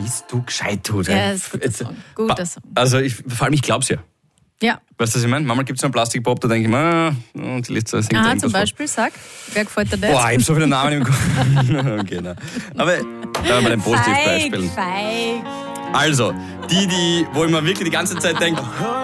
Bist du gescheit, du? Ja, ist guter Song. Guter Song. Also vor allem, ich glaub's ja. Ja. Weißt du, was ich meine? Manchmal gibt es einen Plastikpop, da denke ich mir, und die Liste singt irgendwas Zum Beispiel, sag, wer gefällt dir das? Boah, ich hab so viele Namen im Kopf. Okay, nein. Aber da haben wir ein Positivbeispiel. Feig. Also, wo ich mir wirklich die ganze Zeit denke,